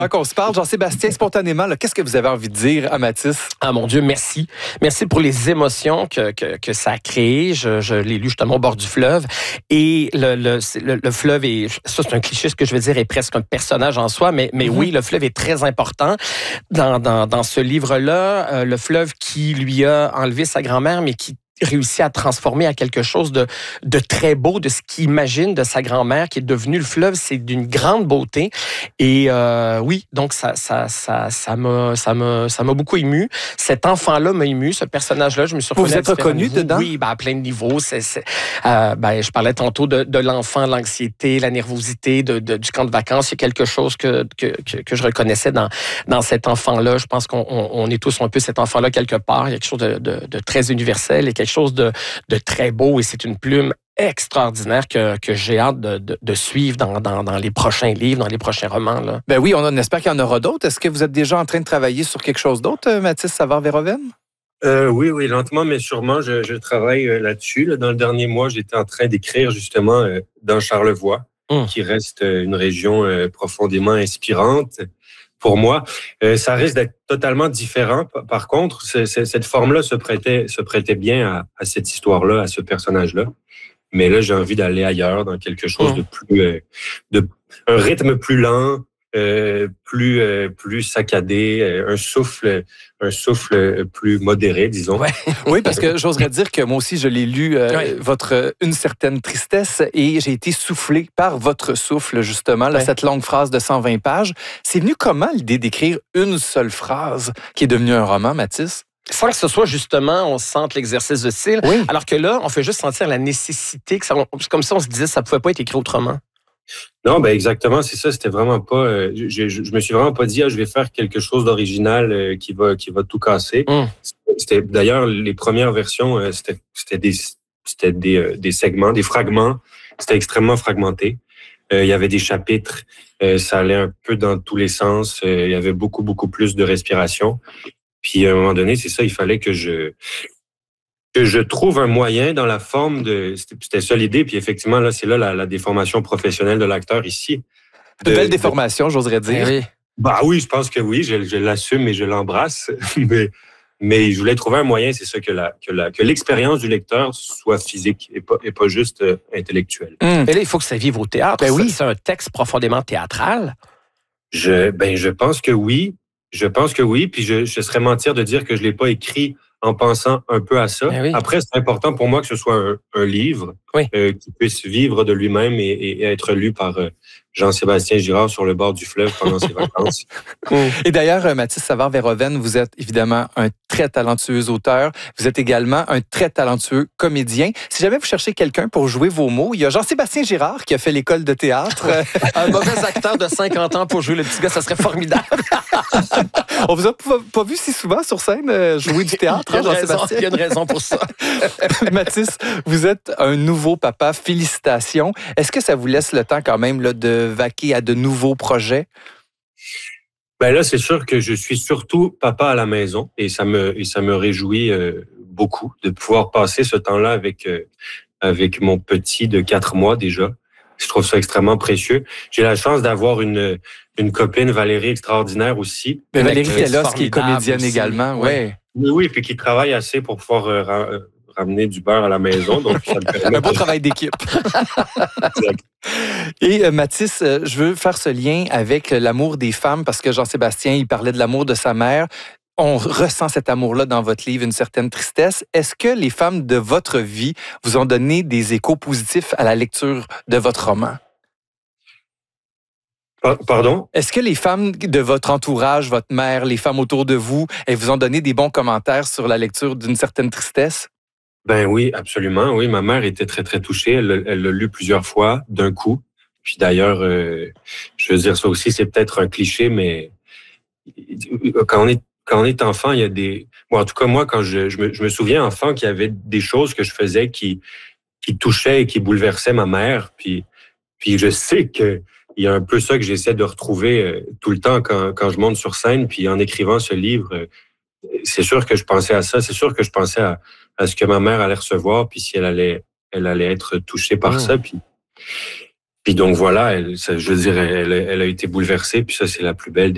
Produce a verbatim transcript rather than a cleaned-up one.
Quand on se parle, Jean-Sébastien, spontanément, là, qu'est-ce que vous avez envie de dire à Mathis? Ah mon Dieu, merci. Merci pour les émotions que, que, que ça a créées. Je, je l'ai lu justement au bord du fleuve. Et le, le, le, le fleuve est, ça c'est un cliché, ce que je veux dire, est presque un personnage en soi, mais, mais mm-hmm. oui, le fleuve est très important dans, dans, dans ce livre-là. Euh, le fleuve qui lui a enlevé sa grand-mère, mais qui réussi à transformer à quelque chose de, de très beau, de ce qu'il imagine de sa grand-mère qui est devenue le fleuve. C'est d'une grande beauté. Et euh, oui, donc ça, ça, ça, ça m'a, ça m'a, ça m'a beaucoup ému. Cet enfant-là m'a ému, ce personnage-là. Je me suis reconnu. Vous êtes reconnu dedans? Oui, ben, à plein de niveaux. C'est, c'est, euh, ben, je parlais tantôt de, de l'enfant, l'anxiété, la nervosité de, de, du camp de vacances. Il y a quelque chose que, que, que, que je reconnaissais dans, dans cet enfant-là. Je pense qu'on on, on est tous un peu cet enfant-là quelque part. Il y a quelque chose de, de, de très universel et quelque chose de, de très beau, et c'est une plume extraordinaire que, que j'ai hâte de, de, de suivre dans, dans, dans les prochains livres, dans les prochains romans. Là. Ben oui, on espère qu'il y en aura d'autres. Est-ce que vous êtes déjà en train de travailler sur quelque chose d'autre, Mathis Savard-Verhoeven? Euh, oui, oui, lentement, mais sûrement, je, je travaille là-dessus. Là. Dans le dernier mois, j'étais en train d'écrire justement euh, dans Charlevoix, mmh. qui reste une région euh, profondément inspirante. Pour moi, euh, ça risque d'être totalement différent. Par contre, c'est, c'est, cette forme-là se prêtait, se prêtait bien à, à cette histoire-là, à ce personnage-là. Mais là, j'ai envie d'aller ailleurs, dans quelque chose mmh. de plus, euh, de un rythme plus lent, euh, plus, euh, plus saccadé, euh, un souffle, un souffle plus modéré, disons. Ouais. Oui, parce que j'oserais dire que moi aussi, je l'ai lu, euh, ouais. votre Une certaine tristesse, et j'ai été soufflé par votre souffle, justement, là, ouais. cette longue phrase de cent vingt pages. C'est venu comment l'idée d'écrire une seule phrase qui est devenue un roman, Mathis? Sans que ce soit justement, on sente l'exercice de style, oui. alors que là, on fait juste sentir la nécessité, que ça, comme ça, on se disait, ça ne pouvait pas être écrit autrement. Non, ben exactement, c'est ça. C'était vraiment pas. Euh, je, je, je me suis vraiment pas dit, ah, je vais faire quelque chose d'original euh, qui va, qui va tout casser. Mm. C'était, c'était d'ailleurs les premières versions, euh, c'était, c'était des, c'était des, euh, des segments, des fragments. C'était extrêmement fragmenté. Euh, il y avait des chapitres, euh, ça allait un peu dans tous les sens. Euh, il y avait beaucoup, beaucoup plus de respiration. Puis à un moment donné, c'est ça, il fallait que je que je trouve un moyen dans la forme de... C'était, c'était ça l'idée, puis effectivement, là, c'est là la, la déformation professionnelle de l'acteur ici. De, belle déformation, de... j'oserais dire. Oui. Bah oui, je pense que oui, je, je l'assume et je l'embrasse, mais, mais je voulais trouver un moyen, c'est ça, que, la, que, la, que l'expérience du lecteur soit physique et pas, et pas juste euh, intellectuelle. Mmh. Mais là, il faut que ça vive au théâtre. Ben oui. C'est un texte profondément théâtral. Je, ben, je pense que oui. Je pense que oui, puis je, je serais mentir de dire que je l'ai pas écrit en pensant un peu à ça. Oui. Après, c'est important pour moi que ce soit un, un livre oui. euh, qui puisse vivre de lui-même et, et être lu par euh, Jean-Sébastien Girard sur le bord du fleuve pendant ses vacances. Et d'ailleurs, Mathis Savard-Verhoeven, vous êtes évidemment un très talentueux auteur. Vous êtes également un très talentueux comédien. Si jamais vous cherchez quelqu'un pour jouer vos mots, il y a Jean-Sébastien Girard qui a fait l'école de théâtre. Un mauvais acteur de cinquante ans pour jouer le petit gars, ça serait formidable. On vous a pas, pas vu si souvent sur scène jouer du théâtre, hein, Jean-Sébastien? Il y a une raison pour ça. Mathis, vous êtes un nouveau papa. Félicitations. Est-ce que ça vous laisse le temps quand même là, de vaquer à de nouveaux projets? Ben là, c'est sûr que je suis surtout papa à la maison et ça me, et ça me réjouit euh, beaucoup de pouvoir passer ce temps-là avec, euh, avec mon petit de quatre mois déjà. Je trouve ça extrêmement précieux. J'ai la chance d'avoir une, une copine, Valérie, extraordinaire aussi. Mais Valérie Kellos, qui est comédienne aussi. Également, oui. Oui, oui, puis qui travaille assez pour pouvoir euh, ra- ramener du beurre à la maison. Donc, ça me permet un beau de... travail d'équipe. Et euh, Mathis, euh, je veux faire ce lien avec l'amour des femmes parce que Jean-Sébastien, il parlait de l'amour de sa mère. On ressent cet amour-là dans votre livre, Une certaine tristesse. Est-ce que les femmes de votre vie vous ont donné des échos positifs à la lecture de votre roman? Pardon? Est-ce que les femmes de votre entourage, votre mère, les femmes autour de vous, elles vous ont donné des bons commentaires sur la lecture d'Une certaine tristesse? Ben oui, absolument. Oui, ma mère était très, très touchée. Elle, elle l'a lu plusieurs fois d'un coup. Puis d'ailleurs, euh, je veux dire, ça aussi, c'est peut-être un cliché, mais quand on est Quand on est enfant, il y a des... Bon, en tout cas, moi, quand je, je, me, je me souviens, enfant, qu'il y avait des choses que je faisais qui, qui touchaient et qui bouleversaient ma mère. Puis, puis je sais qu'il y a un peu ça que j'essaie de retrouver euh, tout le temps quand, quand je monte sur scène. Puis en écrivant ce livre, euh, c'est sûr que je pensais à ça. C'est sûr que je pensais à, à ce que ma mère allait recevoir, puis si elle allait, elle allait être touchée par mmh. ça. Puis, puis donc voilà, elle, ça, je veux dire, elle, elle a été bouleversée. Puis ça, c'est la plus belle des